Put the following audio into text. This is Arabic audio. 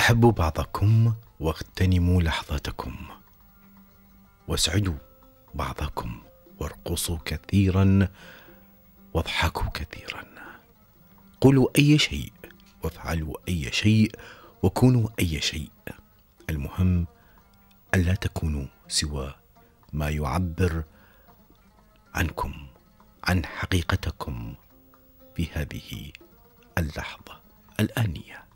أحبوا بعضكم واغتنموا لحظاتكم، واسعدوا بعضكم وارقصوا كثيرا واضحكوا كثيرا. قولوا أي شيء وافعلوا أي شيء وكونوا أي شيء، المهم أن لا تكونوا سوى ما يعبر عنكم، عن حقيقتكم في هذه اللحظة الآنية.